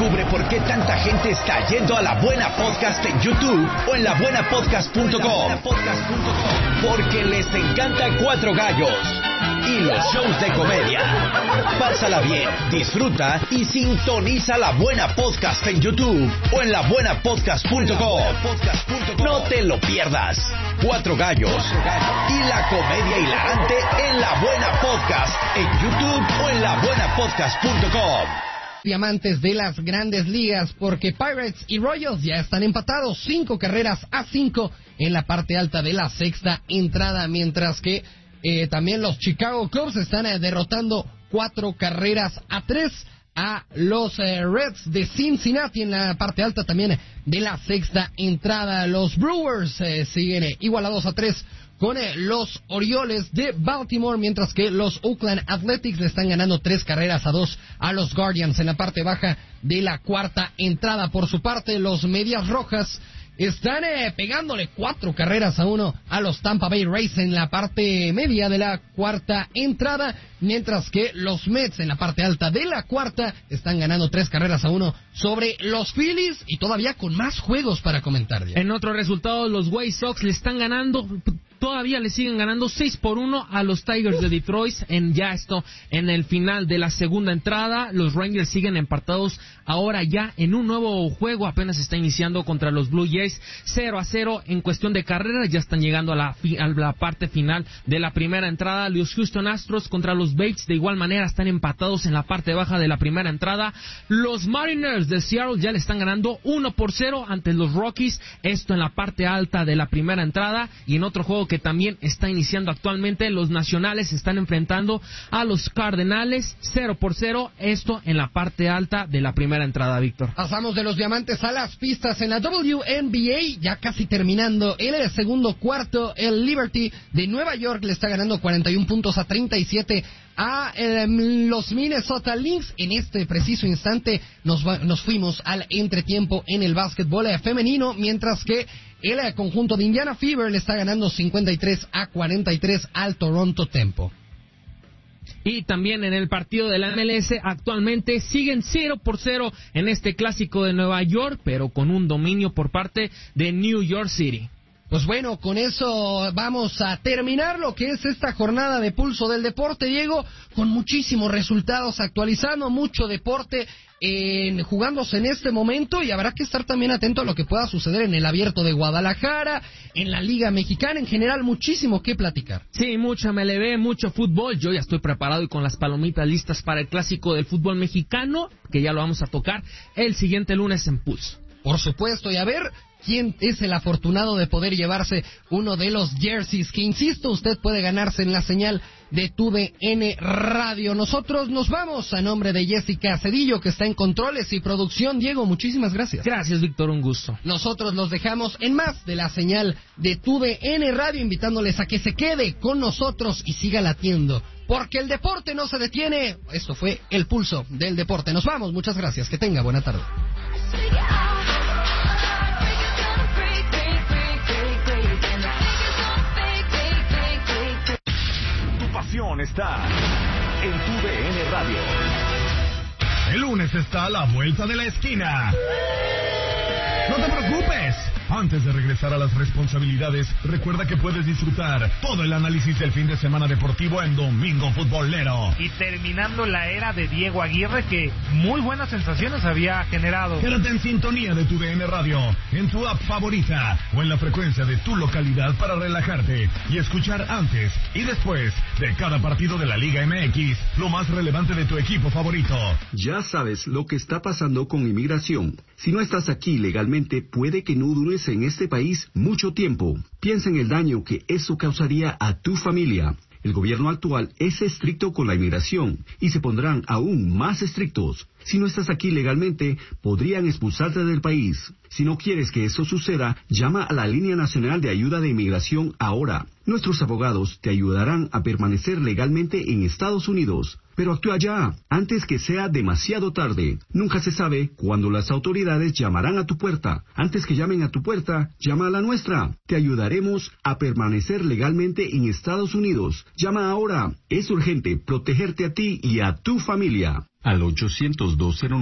Descubre por qué tanta gente está yendo a La Buena Podcast en YouTube o en labuenapodcast.com. Porque les encanta Cuatro Gallos y los shows de comedia. Pásala bien, disfruta y sintoniza La Buena Podcast en YouTube o en labuenapodcast.com. No te lo pierdas. Cuatro Gallos y la comedia hilarante en La Buena Podcast en YouTube o en labuenapodcast.com. Diamantes de las Grandes Ligas, porque Pirates y Royals ya están empatados 5 carreras a 5 en la parte alta de la sexta entrada, mientras que también los Chicago Cubs están derrotando 4 carreras a 3 a los Reds de Cincinnati en la parte alta también de la sexta entrada. Los Brewers siguen igualados a 3 con los Orioles de Baltimore, mientras que los Oakland Athletics le están ganando 3 carreras a 2 a los Guardians en la parte baja de la cuarta entrada. Por su parte, los Medias Rojas están pegándole 4 carreras a 1 a los Tampa Bay Rays en la parte media de la cuarta entrada, mientras que los Mets en la parte alta de la cuarta están ganando 3 carreras a 1 sobre los Phillies, y todavía con más juegos para comentar. En otro resultado, los White Sox le están ganando, todavía le siguen ganando 6-1 a los Tigers de Detroit en el final de la segunda entrada. Los Rangers siguen empatados ahora ya en un nuevo juego, apenas está iniciando contra los Blue Jays, 0-0 en cuestión de carreras. Ya están llegando a la parte final de la primera entrada. Los Houston Astros contra los Bates de igual manera están empatados en la parte baja de la primera entrada. Los Mariners de Seattle ya le están ganando 1-0 ante los Rockies, esto en la parte alta de la primera entrada. Y en otro juego que también está iniciando actualmente, los Nacionales están enfrentando a los Cardenales, 0-0, esto en la parte alta de la primera entrada, Víctor. Pasamos de los Diamantes a las pistas en la WNBA, ya casi terminando el segundo cuarto. El Liberty de Nueva York le está ganando 41 puntos a 37 a los Minnesota Lynx. En este preciso instante nos fuimos al entretiempo en el básquetbol femenino, mientras que el conjunto de Indiana Fever le está ganando 53 a 43 al Toronto Tempo. Y también en el partido de la MLS actualmente siguen 0-0 en este clásico de Nueva York, pero con un dominio por parte de New York City. Pues bueno, con eso vamos a terminar lo que es esta jornada de Pulso del Deporte, Diego, con muchísimos resultados, actualizando mucho deporte jugándose en este momento, y habrá que estar también atento a lo que pueda suceder en el Abierto de Guadalajara, en la Liga Mexicana, en general muchísimo que platicar. Sí, mucha MLB, mucho fútbol. Yo ya estoy preparado y con las palomitas listas para el clásico del fútbol mexicano, que ya lo vamos a tocar el siguiente lunes en Pulso. Por supuesto, y a ver quién es el afortunado de poder llevarse uno de los jerseys que, insisto, usted puede ganarse en la señal de TUDN Radio. Nosotros nos vamos a nombre de Jessica Cedillo, que está en controles y producción. Diego, muchísimas gracias. Gracias, Víctor, un gusto. Nosotros los dejamos en más de la señal de TUDN Radio, invitándoles a que se quede con nosotros y siga latiendo, porque el deporte no se detiene. Esto fue el Pulso del Deporte. Nos vamos, muchas gracias, que tenga buena tarde. Está en TUDN Radio. El lunes está a la vuelta de la esquina. No te preocupes. Antes de regresar a las responsabilidades, recuerda que puedes disfrutar todo el análisis del fin de semana deportivo en Domingo Futbolero. Y terminando la era de Diego Aguirre, que muy buenas sensaciones había generado. Quédate en sintonía de TUDN Radio, en tu app favorita o en la frecuencia de tu localidad para relajarte y escuchar antes y después de cada partido de la Liga MX lo más relevante de tu equipo favorito. Ya sabes lo que está pasando con inmigración. Si no estás aquí legalmente, puede que no dures en este país mucho tiempo. Piensa en el daño que eso causaría a tu familia. El gobierno actual es estricto con la inmigración y se pondrán aún más estrictos. Si no estás aquí legalmente, podrían expulsarte del país. Si no quieres que eso suceda, llama a la Línea Nacional de Ayuda de Inmigración ahora. Nuestros abogados te ayudarán a permanecer legalmente en Estados Unidos. Pero actúa ya, antes que sea demasiado tarde. Nunca se sabe cuándo las autoridades llamarán a tu puerta. Antes que llamen a tu puerta, llama a la nuestra. Te ayudaremos a permanecer legalmente en Estados Unidos. Llama ahora. Es urgente protegerte a ti y a tu familia. Al 800-209.